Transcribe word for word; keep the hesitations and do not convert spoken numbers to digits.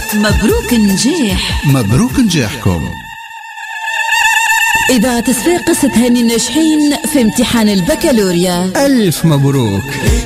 مبروك نجاح. مبروك نجاحكم. إذاعة صفاقس تهني الناجحين في امتحان البكالوريا. ألف مبروك.